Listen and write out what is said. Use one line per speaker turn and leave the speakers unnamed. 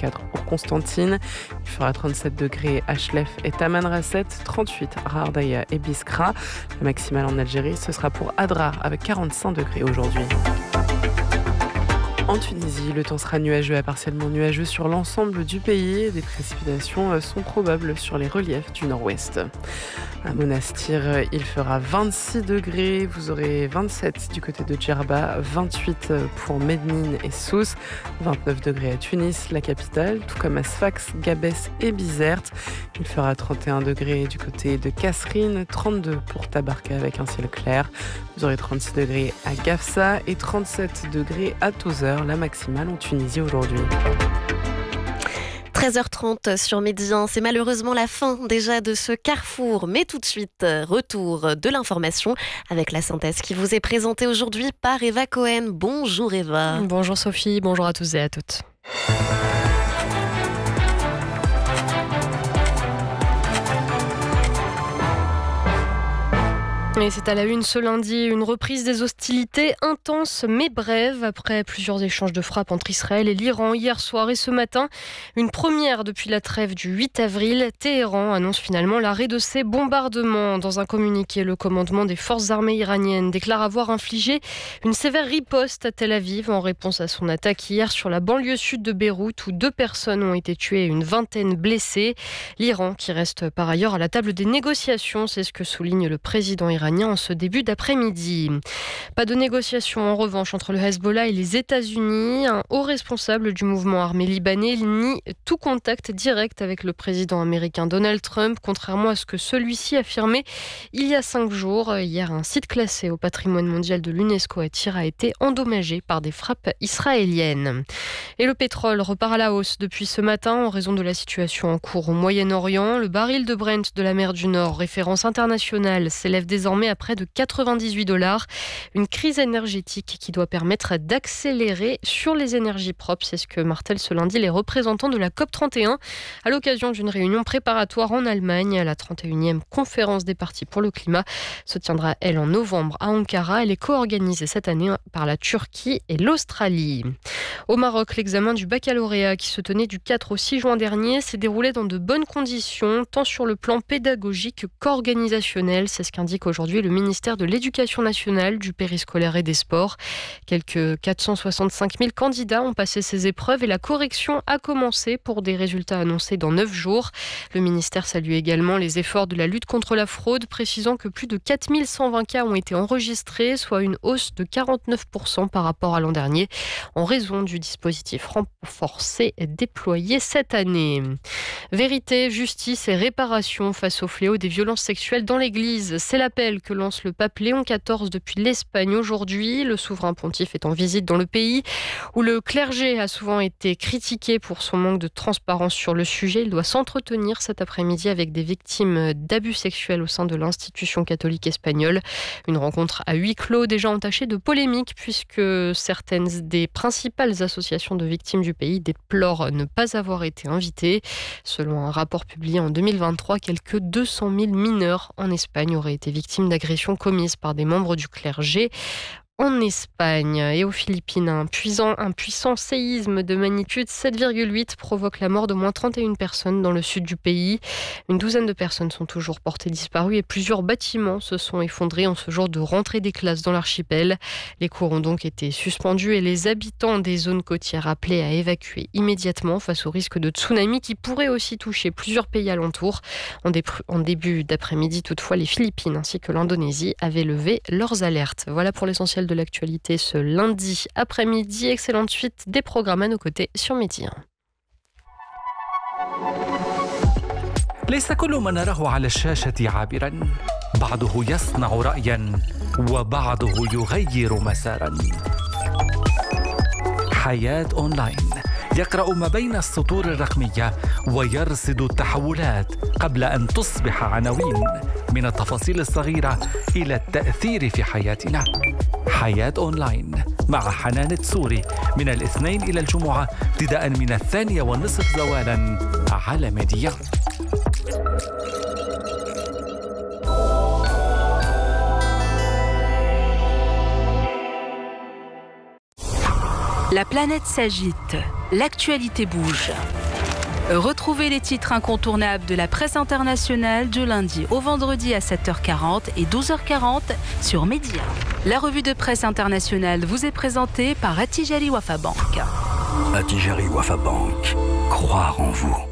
34 pour Constantine. Il fera 37 degrés à Chlef et Tamanrasset, 38 à Ardaya et Biskra. La maximale en Algérie, ce sera pour Adrar avec 45 degrés aujourd'hui. En Tunisie, le temps sera nuageux à partiellement nuageux sur l'ensemble du pays. Des précipitations sont probables sur les reliefs du nord-ouest. À Monastir, il fera 26 degrés. Vous aurez 27 du côté de Djerba, 28 pour Mednine et Sousse, 29 degrés à Tunis, la capitale, tout comme à Sfax, Gabès et Bizerte. Il fera 31 degrés du côté de Kasserine, 32 pour Tabarka avec un ciel clair. Vous aurez 36 degrés à Gafsa et 37 degrés à Tozeur, la maximale en Tunisie aujourd'hui.
13h30 sur Midi 1, c'est malheureusement la fin déjà de ce carrefour. Mais tout de suite, retour de l'information avec la synthèse qui vous est présentée aujourd'hui par Eva Cohen. Bonjour Eva.
Bonjour Sophie, bonjour à tous et à toutes. Et c'est à la une ce lundi, une reprise des hostilités intenses mais brèves après plusieurs échanges de frappes entre Israël et l'Iran hier soir et ce matin. Une première depuis la trêve du 8 avril. Téhéran annonce finalement l'arrêt de ses bombardements. Dans un communiqué, le commandement des forces armées iraniennes déclare avoir infligé une sévère riposte à Tel Aviv en réponse à son attaque hier sur la banlieue sud de Beyrouth où 2 personnes ont été tuées et une vingtaine blessées. L'Iran qui reste par ailleurs à la table des négociations, c'est ce que souligne le président iranien en ce début d'après-midi. Pas de négociation en revanche entre le Hezbollah et les États-Unis. Un haut responsable du mouvement armé libanais nie tout contact direct avec le président américain Donald Trump, contrairement à ce que celui-ci affirmait il y a 5 jours. Hier, un site classé au patrimoine mondial de l'UNESCO à Tyr a été endommagé par des frappes israéliennes. Et le pétrole repart à la hausse depuis ce matin en raison de la situation en cours au Moyen-Orient. Le baril de Brent de la mer du Nord, référence internationale, s'élève désormais à près de $98. Une crise énergétique qui doit permettre d'accélérer sur les énergies propres. C'est ce que martèlent ce lundi les représentants de la COP31 à l'occasion d'une réunion préparatoire en Allemagne. La 31e conférence des parties pour le climat se tiendra, elle, en novembre à Ankara. Elle est co-organisée cette année par la Turquie et l'Australie. Au Maroc, l'examen du baccalauréat qui se tenait du 4 au 6 juin dernier s'est déroulé dans de bonnes conditions, tant sur le plan pédagogique qu'organisationnel. C'est ce qu'indique aujourd'hui le ministère de l'Éducation nationale, du périscolaire et des sports. Quelques 465 000 candidats ont passé ces épreuves et la correction a commencé pour des résultats annoncés dans 9 jours. Le ministère salue également les efforts de la lutte contre la fraude, précisant que plus de 4120 cas ont été enregistrés, soit une hausse de 49% par rapport à l'an dernier, en raison du dispositif renforcé déployé cette année. Vérité, justice et réparation face au fléau des violences sexuelles dans l'Église. C'est l'appel que lance le pape Léon XIV depuis l'Espagne aujourd'hui. Le souverain pontife est en visite dans le pays où le clergé a souvent été critiqué pour son manque de transparence sur le sujet. Il doit s'entretenir cet après-midi avec des victimes d'abus sexuels au sein de l'institution catholique espagnole. Une rencontre à huis clos déjà entachée de polémiques puisque certaines des principales associations de victimes du pays déplorent ne pas avoir été invitées. Selon un rapport publié en 2023, quelques 200 000 mineurs en Espagne auraient été victimes d'agressions commises par des membres du clergé. En Espagne et aux Philippines, un puissant séisme de magnitude 7,8 provoque la mort d'au moins 31 personnes dans le sud du pays. Une douzaine de personnes sont toujours portées disparues et plusieurs bâtiments se sont effondrés en ce jour de rentrée des classes dans l'archipel. Les cours ont donc été suspendus et les habitants des zones côtières appelés à évacuer immédiatement face au risque de tsunami qui pourrait aussi toucher plusieurs pays alentours. En début d'après-midi, toutefois, les Philippines ainsi que l'Indonésie avaient levé leurs alertes. Voilà pour l'essentiel de l'actualité ce lundi après-midi. Excellente suite des programmes à nos côtés sur Midi 1.
ليس كل ما نراه على الشاشة عابرا، بعضه يصنع رأيا وبعضه يغير مسارا. حياة أونلاين يقرأ ما بين السطور الرقمية ويرصد التحولات قبل أن تصبح عناوين، من التفاصيل الصغيرة إلى التأثير في حياتنا. حياة أونلاين مع حنان التسوري من الاثنين إلى الجمعة ابتداء من 2:30 زوالا على ميديا.
La planète s'agite, l'actualité bouge. Retrouvez les titres incontournables de la presse internationale du lundi au vendredi à 7h40 et 12h40 sur Média. La revue de presse internationale vous est présentée par Attijari Wafa Bank.
Attijari Wafa Bank. Croire en vous.